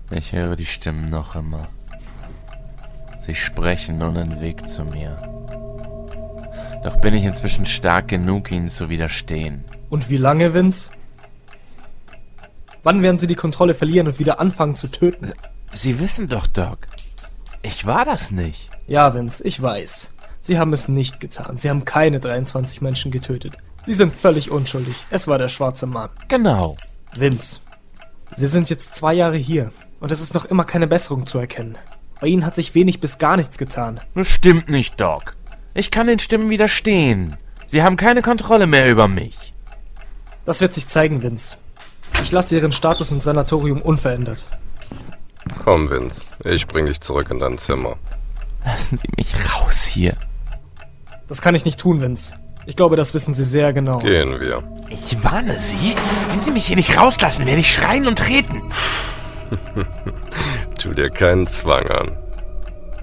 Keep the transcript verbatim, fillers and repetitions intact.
Ich höre die Stimmen noch immer. Sie sprechen nun einen Weg zu mir. Doch bin ich inzwischen stark genug, ihnen zu widerstehen. Und wie lange, Vince? Wann werden Sie die Kontrolle verlieren und wieder anfangen zu töten? Sie wissen doch, Doc. Ich war das nicht. Ja, Vince, ich weiß. Sie haben es nicht getan. Sie haben keine dreiundzwanzig Menschen getötet. Sie sind völlig unschuldig. Es war der schwarze Mann. Genau. Vince, Sie sind jetzt zwei Jahre hier und es ist noch immer keine Besserung zu erkennen. Bei Ihnen hat sich wenig bis gar nichts getan. Das stimmt nicht, Doc. Ich kann den Stimmen widerstehen. Sie haben keine Kontrolle mehr über mich. Das wird sich zeigen, Vince. Ich lasse Ihren Status im Sanatorium unverändert. Komm, Vince. Ich bring dich zurück in dein Zimmer. Lassen Sie mich raus hier. Das kann ich nicht tun, Vince. Ich glaube, das wissen Sie sehr genau. Gehen wir. Ich warne Sie. Wenn Sie mich hier nicht rauslassen, werde ich schreien und treten. Tu dir keinen Zwang an.